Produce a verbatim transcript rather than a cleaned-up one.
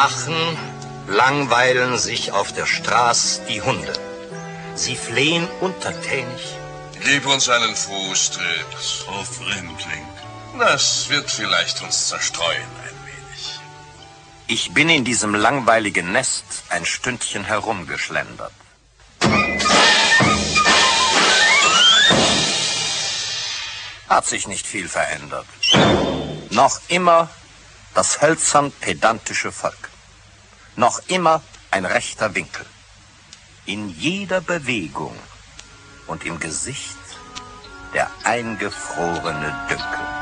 Achen langweilen sich auf der Straße die Hunde. Sie flehen untertänig. Gib uns einen Fußtritt, O Fremdling. das wird vielleicht uns zerstreuen ein wenig. Ich bin in diesem langweiligen Nest ein Stündchen herumgeschlendert. Hat sich nicht viel verändert. Noch immer das hölzern pedantische Volk. Noch immer ein rechter Winkel. In jeder Bewegung und im Gesicht der eingefrorene Dünkel.